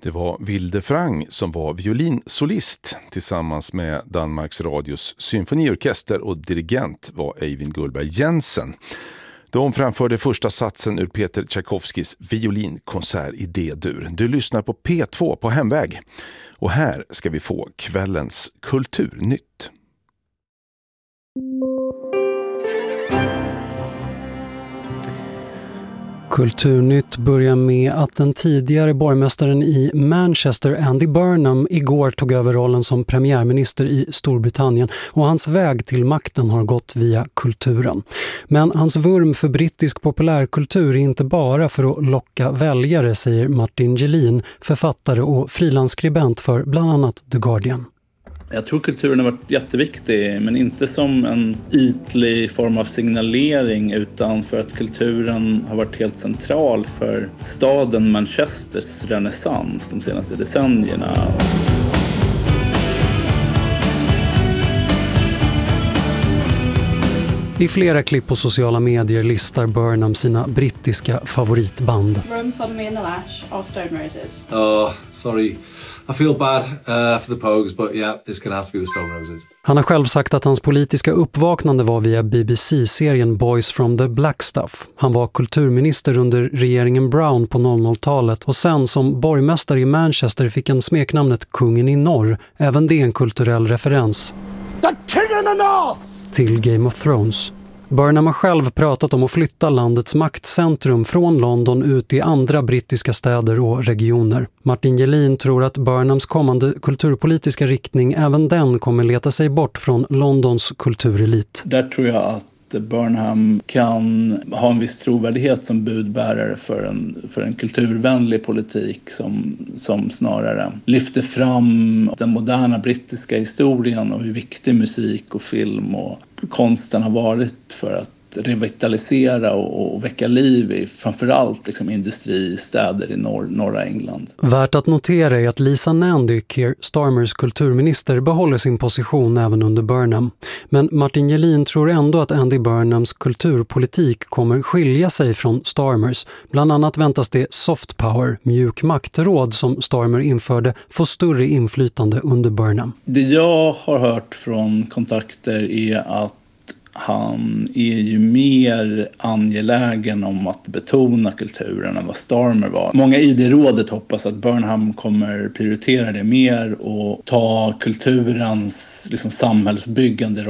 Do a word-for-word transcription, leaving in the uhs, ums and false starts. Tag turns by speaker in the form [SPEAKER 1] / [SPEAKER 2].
[SPEAKER 1] Det var Vilde Frang som var violinsolist tillsammans med Danmarks Radios symfoniorkester, och dirigent var Eivind Gullberg Jensen. De framförde första satsen ur Peter Tchaikovskys violinkonsert i D-dur. Du lyssnar på P två på Hemväg, och här ska vi få kvällens Kulturnytt.
[SPEAKER 2] Kulturnytt börjar med att den tidigare borgmästaren i Manchester, Andy Burnham, igår tog över rollen som premiärminister i Storbritannien, och hans väg till makten har gått via kulturen. Men hans vurm för brittisk populärkultur är inte bara för att locka väljare, säger Martin Gelin, författare och frilansskribent för bland annat The Guardian.
[SPEAKER 3] Jag tror kulturen har varit jätteviktig, men inte som en ytlig form av signalering, utan för att kulturen har varit helt central för staden Manchesters renässans de senaste decennierna.
[SPEAKER 2] I flera klipp på sociala medier listar Burnham sina brittiska favoritband.
[SPEAKER 4] Rome, Sodomy and the Lash or Stone Roses?
[SPEAKER 5] Oh, sorry. I feel bad uh, for the Pogues, but yeah, it's gonna have to be the Stone Roses.
[SPEAKER 2] Han har själv sagt att hans politiska uppvaknande var via B B C-serien Boys from the Black Stuff. Han var kulturminister under regeringen Brown på noll noll-talet, och sen som borgmästare i Manchester fick han smeknamnet Kungen i norr. Även det är en kulturell referens.
[SPEAKER 6] The King in the North!
[SPEAKER 2] Till Game of Thrones. Burnham har själv pratat om att flytta landets maktcentrum från London ut i andra brittiska städer och regioner. Martin Gelin tror att Burnhams kommande kulturpolitiska riktning även den kommer leta sig bort från Londons kulturelit.
[SPEAKER 3] Där tror jag att Burnham kan ha en viss trovärdighet som budbärare för en, för en kulturvänlig politik som, som snarare lyfter fram den moderna brittiska historien och hur viktig musik och film och konsten har varit för att revitalisera och, och väcka liv i framförallt liksom industristäder i norr, norra England.
[SPEAKER 2] Värt att notera är att Lisa Nandy, Keir Starmers kulturminister, behåller sin position även under Burnham. Men Martin Gelin tror ändå att Andy Burnhams kulturpolitik kommer skilja sig från Starmers. Bland annat väntas det soft power, mjuk maktråd som Starmer införde, få större inflytande under Burnham.
[SPEAKER 3] Det jag har hört från kontakter är att han är ju mer angelägen om att betona kulturen än vad Starmer var. Många i det rådet hoppas att Burnham kommer prioritera det mer och ta kulturens liksom, samhällsbyggande